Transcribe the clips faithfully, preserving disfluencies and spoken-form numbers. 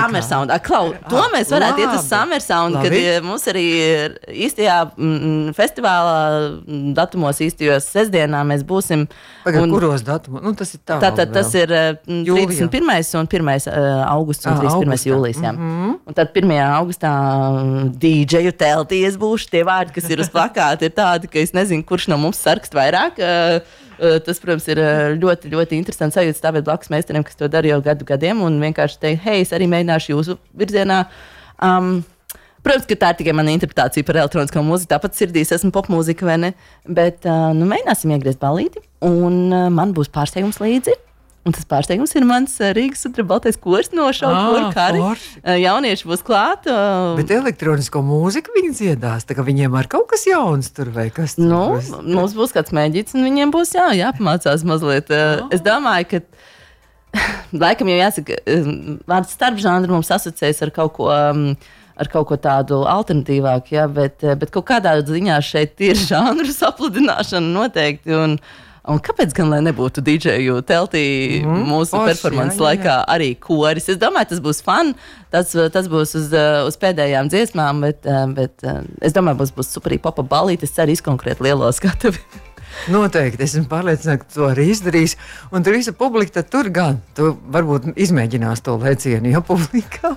Summer Sound. Klau, to Ah, mēs varētu labi. iet uz Summer Sound, Labi. kad eh, mums arī ir īstajā mm, festivālā mm, datumos, īstajos sestdienā mēs būsim. Pagad, kuros datumos? Nu, tas ir tā. Tātad tas ir eh, Jūlijā. trīsdesmit pirmais un pirmais augusts un Ah, trīsdesmit pirmais augustā. jūlijas. Jā. Mhm. Un tad pirmajā augustā dīdžeju telties būšu. Tie vārdi, kas ir uz plakāta, ir tādi, ka es nezinu, kurš no mums sarakst vairāk. Uh, uh, tas, protams, ir uh, ļoti, ļoti interesants sajūta stāvēt blakus meistariem, kas to dara jau gadu gadiem, un vienkārši teikt, hei, es arī mēģināšu jūsu virzienā. Um, Protams, ka tā ir tikai mana interpretācija par elektronisko mūziku. Tāpat sirdīs esmu popmūzika, vai ne? Bet uh, nu, mēģināsim iegriezt balīti, un uh, man būs pārsteigums līdzi. Un tas pārsteigums ir mans uh, Rīgas sudraba baltais kors no šaubu koru kari. Uh, jaunieši būs klāt. Uh, Bet elektronisko mūziku viņi dziedās, tā kā viņiem ar kaut kas jauns tur vai kas tur nu, būs? mums būs kāds mēģits, un viņiem būs jā, jāpamācās mazliet. Uh, es domāju, ka laikam jau jāsaka, uh, vārds starpžanri mums asociējas ar kaut ko. Um, ar kaut ko tādu alternatīvāku, ja, bet, bet kaut kādā ziņā šeit ir žanru sapludināšana noteikti. Un, un kāpēc gan lai nebūtu dīdžeju teltī mm, mūsu forši, performances jā, jā, jā. laikā arī koris? Es domāju, tas būs fun, tas, tas būs uz, uz pēdējām dziesmām, bet, bet es domāju, būs, būs superī popa balīti, es ceru izkonkrēt lielo skatuvi. Noteikti, esmu pārliecināta, ka to arī izdarīs. Un tur visa publika, tad tur gan, tu varbūt izmēģinās to lēcienu, jo publikā.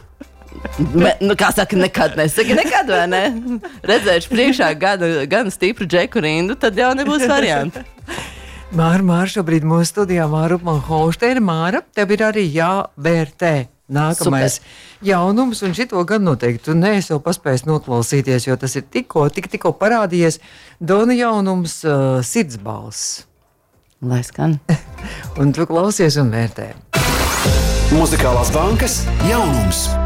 Me, nu, kā saka, nekad nesaka, nekad, vai ne? Redzēšu priekšā gada, gan stipru džeku rindu, tad jau nebūs varianti. Māra, Māra, šobrīd mūsu studijā Māra Upman-Holšteina. Māra, tev ir arī jāvērtē nākamais Super. Jaunums, un šito gan noteikti tu neesi jau paspējis noklausīties, jo tas ir tikko, tik, tikko parādījies Dona jaunums uh, Sirdsbalss. Lai skan. Un tu klausies un vērtē. Muzikālās bankas jaunums.